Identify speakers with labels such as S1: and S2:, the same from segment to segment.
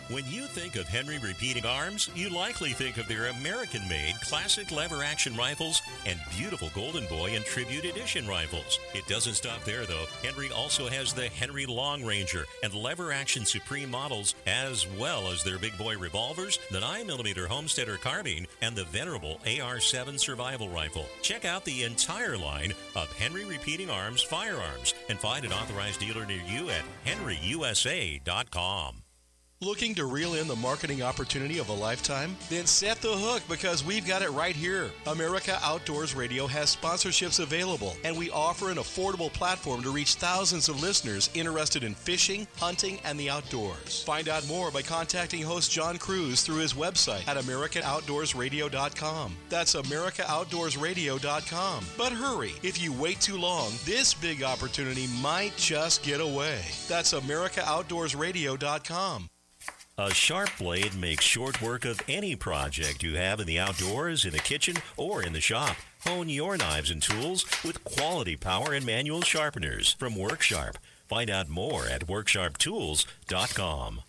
S1: When you think of Henry Repeating Arms, you likely think of their American-made classic lever-action rifles and beautiful Golden Boy and Tribute Edition rifles. It doesn't stop there, though. Henry also has the Henry Long Ranger and lever-action Supreme models, as well as their big boy revolvers, the 9mm Homesteader carbine, and the venerable AR-7 survival rifle. Check out the entire line of Henry Repeating Arms firearms and find an authorized dealer near you at henryusa.com.
S2: Looking to reel in the marketing opportunity of a lifetime? Then set the hook, because we've got it right here. America Outdoors Radio has sponsorships available, and we offer an affordable platform to reach thousands of listeners interested in fishing, hunting, and the outdoors. Find out more by contacting host John Cruz through his website at AmericanOutdoorsRadio.com. That's AmericaOutdoorsRadio.com. But hurry, if you wait too long, this big opportunity might just get away. That's AmericaOutdoorsRadio.com.
S1: A sharp blade makes short work of any project you have in the outdoors, in the kitchen, or in the shop. Hone your knives and tools with quality power and manual sharpeners from WorkSharp. Find out more at WorkSharpTools.com.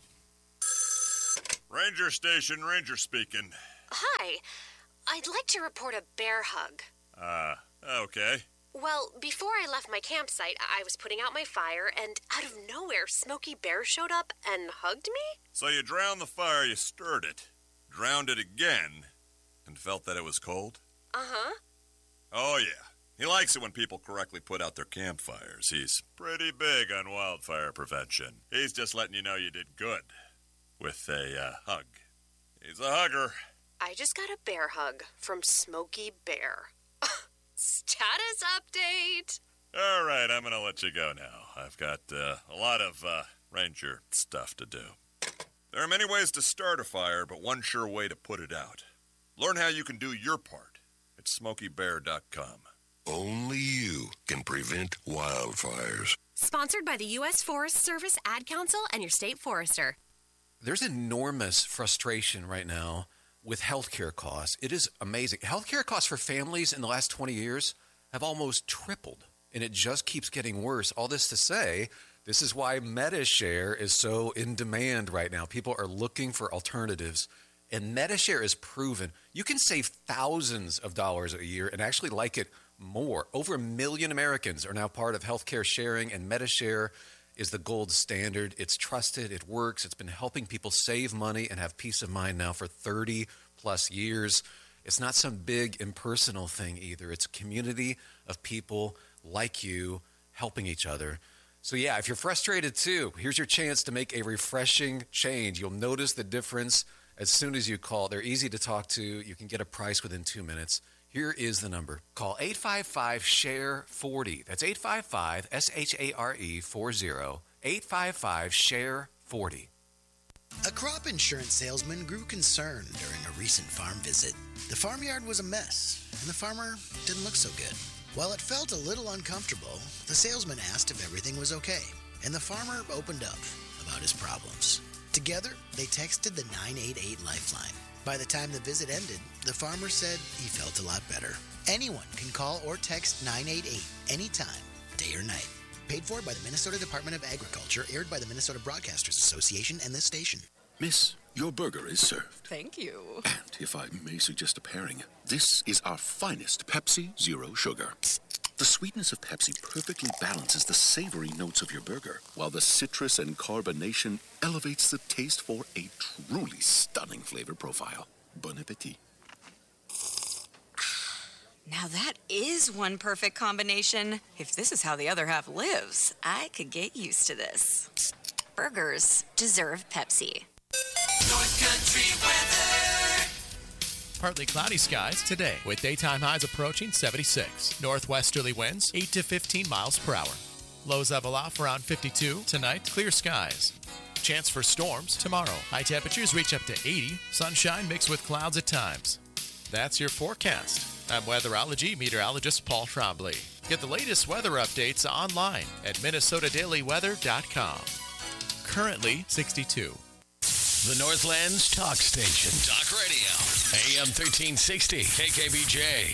S3: Ranger Station, Ranger speaking.
S4: Hi. I'd like to report a bear hug.
S3: Okay.
S4: Well, before I left my campsite, I was putting out my fire, and out of nowhere, Smokey Bear showed up and hugged me?
S3: So you drowned the fire, you stirred it, drowned it again, and felt that it was cold?
S4: Uh-huh.
S3: Oh, yeah. He likes it when people correctly put out their campfires. He's pretty big on wildfire prevention. He's just letting you know you did good with a hug. He's a hugger.
S4: I just got a bear hug from Smokey Bear. Status update!
S3: All right, I'm going to let you go now. I've got a lot of ranger stuff to do. There are many ways to start a fire, but one sure way to put it out. Learn how you can do your part at SmokeyBear.com.
S5: Only you can prevent wildfires.
S4: Sponsored by the U.S. Forest Service, Ad Council, and your state forester.
S6: There's enormous frustration right now with healthcare costs. It is amazing. Healthcare costs for families in the last 20 years have almost tripled, and it just keeps getting worse. All this to say, this is why MediShare is so in demand right now. People are looking for alternatives, and MediShare is proven. You can save thousands of dollars a year and actually like it more. Over 1 million Americans are now part of healthcare sharing, and MediShare is the gold standard. It's trusted. It works. It's been helping people save money and have peace of mind now for 30 plus years. It's not some big impersonal thing either. It's a community of people like you helping each other. So yeah, if you're frustrated too, here's your chance to make a refreshing change. You'll notice the difference as soon as you call. They're easy to talk to. You can get a price within 2 minutes. Here is the number. Call 855-SHARE-40. That's 855-SHARE-40. 855-SHARE-40.
S7: A crop insurance salesman grew concerned during a recent farm visit. The farmyard was a mess, and the farmer didn't look so good. While it felt a little uncomfortable, the salesman asked if everything was okay, and the farmer opened up about his problems. Together, they texted the 988 Lifeline. By the time the visit ended, the farmer said he felt a lot better. Anyone can call or text 988 anytime, day or night. Paid for by the Minnesota Department of Agriculture, aired by the Minnesota Broadcasters Association and this station.
S5: Miss, your burger is served.
S8: Thank you.
S5: And if I may suggest a pairing, this is our finest Pepsi Zero Sugar. The sweetness of Pepsi perfectly balances the savory notes of your burger, while the citrus and carbonation elevates the taste for a truly stunning flavor profile. Bon appetit.
S8: Now that is one perfect combination. If this is how the other half lives, I could get used to this. Burgers deserve Pepsi.
S9: North Country weather. Partly cloudy skies today with daytime highs approaching 76. Northwesterly winds 8 to 15 miles per hour. Lows level off around 52. Tonight, clear skies. Chance for storms tomorrow. High temperatures reach up to 80. Sunshine mixed with clouds at times. That's your forecast. I'm weatherology meteorologist Paul Trombley. Get the latest weather updates online at minnesotadailyweather.com. Currently 62.
S10: The Northland's talk station. Talk radio. AM 1360. KKBJ.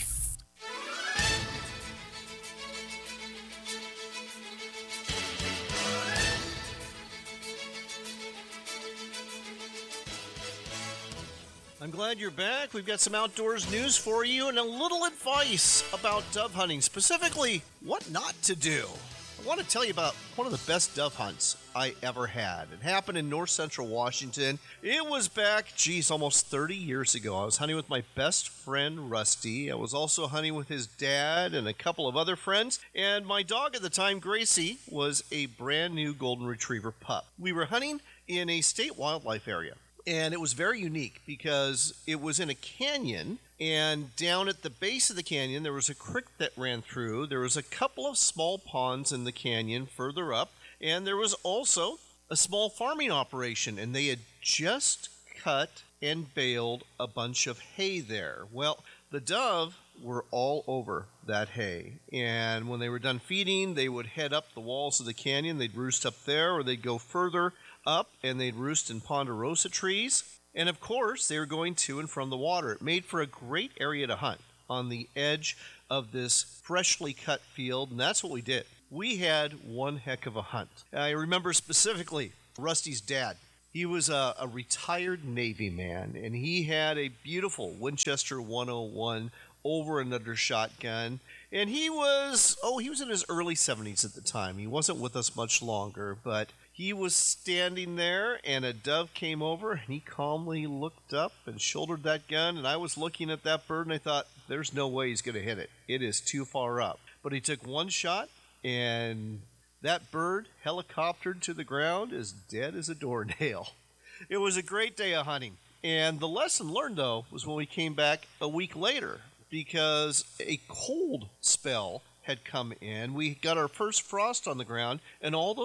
S11: I'm glad you're back. We've got some outdoors news for you and a little advice about dove hunting, specifically what not to do. I want to tell you about one of the best dove hunts I ever had. It happened in north central Washington. It was back, almost 30 years ago. I was hunting with my best friend, Rusty. I was also hunting with his dad and a couple of other friends. And my dog at the time, Gracie, was a brand new golden retriever pup. We were hunting in a state wildlife area. And it was very unique because it was in a canyon, and down at the base of the canyon there was a creek that ran through. There was a couple of small ponds in the canyon further up, and there was also a small farming operation, and they had just cut and baled a bunch of hay there. Well, the dove were all over that hay, and when they were done feeding, they would head up the walls of the canyon. They'd roost up there, or they'd go further up and they'd roost in ponderosa trees. And of course, they were going to and from the water. It made for a great area to hunt on the edge of this freshly cut field, and that's what we did. We had one heck of a hunt. I remember specifically Rusty's dad. He was a retired Navy man, and he had a beautiful Winchester 101 over and under shotgun. And he was in his early 70s at the time. He wasn't with us much longer, but he was standing there, and a dove came over, and he calmly looked up and shouldered that gun, and I was looking at that bird, and I thought, there's no way he's going to hit it. It is too far up. But he took one shot, and that bird helicoptered to the ground as dead as a doornail. It was a great day of hunting. And the lesson learned, though, was when we came back a week later, because a cold spell had come in. We got our first frost on the ground, and all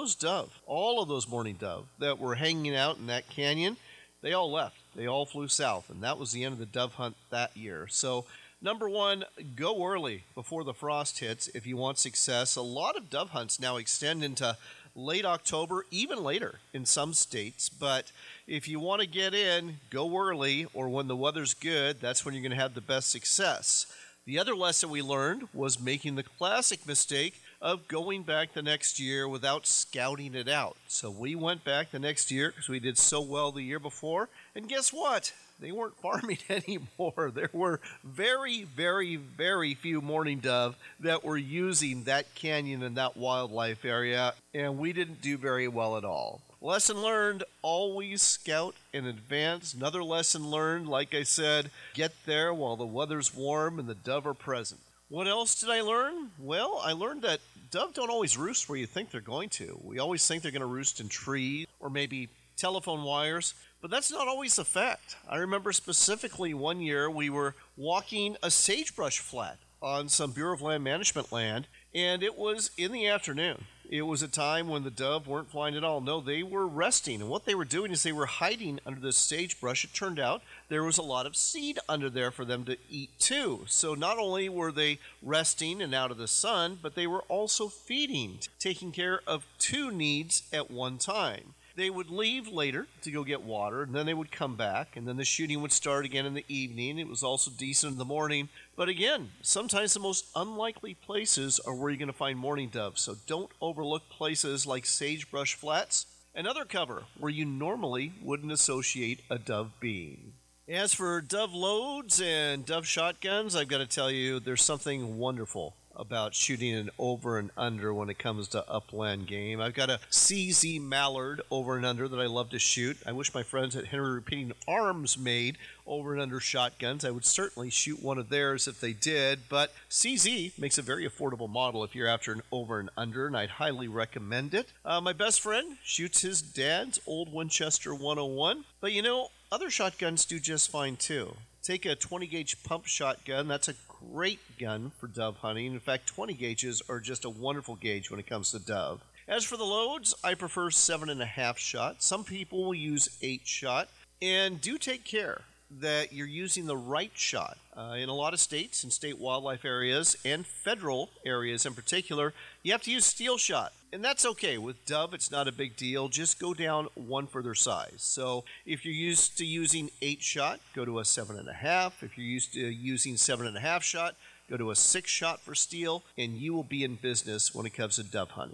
S11: of those mourning dove that were hanging out in that canyon, they all left. They all flew south, and that was the end of the dove hunt that year. So, number one, go early before the frost hits if you want success. A lot of dove hunts now extend into late October, even later in some states, but if you want to get in, go early, or when the weather's good, that's when you're going to have the best success. The other lesson we learned was making the classic mistake of going back the next year without scouting it out. So we went back the next year because we did so well the year before, and guess what? They weren't farming anymore. There were very, very, very few mourning dove that were using that canyon and that wildlife area, and we didn't do very well at all. Lesson learned, always scout in advance. Another lesson learned, like I said, get there while the weather's warm and the dove are present. What else did I learn? Well, I learned that dove don't always roost where you think they're going to. We always think they're going to roost in trees or maybe telephone wires, but that's not always the fact. I remember specifically one year we were walking a sagebrush flat on some Bureau of Land Management land, and it was in the afternoon. It was a time when the dove weren't flying at all. No, they were resting. And what they were doing is they were hiding under the sagebrush. It turned out there was a lot of seed under there for them to eat too. So not only were they resting and out of the sun, but they were also feeding, taking care of two needs at one time. They would leave later to go get water, and then they would come back, and then the shooting would start again in the evening. It was also decent in the morning. But again, sometimes the most unlikely places are where you're going to find mourning doves, so don't overlook places like sagebrush flats and other cover where you normally wouldn't associate a dove being. As for dove loads and dove shotguns, I've got to tell you, there's something wonderful about shooting an over and under when it comes to upland game. I've got a CZ Mallard over and under that I love to shoot. I wish my friends at Henry Repeating Arms made over and under shotguns. I would certainly shoot one of theirs if they did, but CZ makes a very affordable model if you're after an over and under, and I'd highly recommend it. My best friend shoots his dad's old Winchester 101, but you know, other shotguns do just fine too. Take a 20 gauge pump shotgun. That's a great gun for dove hunting. In fact, 20 gauges are just a wonderful gauge when it comes to dove. As for the loads, I prefer 7.5 shot. Some people will use 8 shot. And do take care that you're using the right shot. In a lot of states and state wildlife areas and federal areas in particular, you have to use steel shot. And that's okay. With dove, it's not a big deal. Just go down one further size. So if you're used to using 8 shot, go to a 7.5. If you're used to using 7.5 shot, go to a 6 shot for steel, and you will be in business when it comes to dove hunting.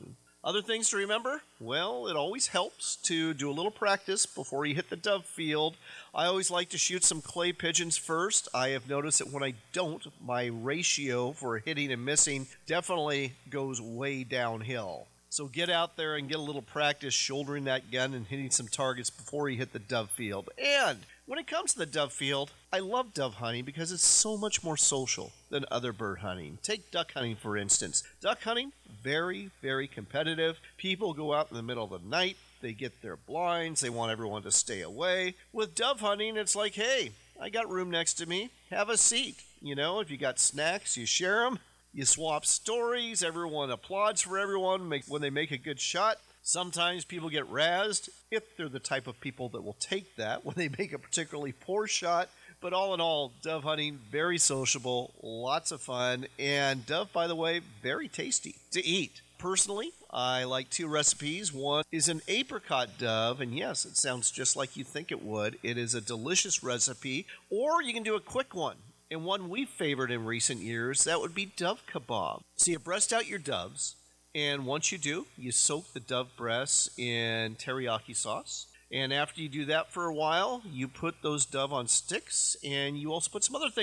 S11: Other things to remember? Well, it always helps to do a little practice before you hit the dove field. I always like to shoot some clay pigeons first. I have noticed that when I don't, my ratio for hitting and missing definitely goes way downhill. So get out there and get a little practice shouldering that gun and hitting some targets before you hit the dove field. And when it comes to the dove field, I love dove hunting because it's so much more social than other bird hunting. Take duck hunting, for instance. Duck hunting, very, very competitive. People go out in the middle of the night. They get their blinds. They want everyone to stay away. With dove hunting, it's like, hey, I got room next to me. Have a seat. You know, if you got snacks, you share them. You swap stories. Everyone applauds for everyone when they make a good shot. Sometimes people get razzed if they're the type of people that will take that when they make a particularly poor shot. But all in all, dove hunting, very sociable, lots of fun, and dove, by the way, very tasty to eat. Personally, I like 2 recipes. One is an apricot dove, and yes, it sounds just like you think it would. It is a delicious recipe, or you can do a quick one. And one we've favored in recent years, that would be dove kebab. So you breast out your doves, and once you do, you soak the dove breasts in teriyaki sauce. And after you do that for a while, you put those dove on sticks, and you also put some other things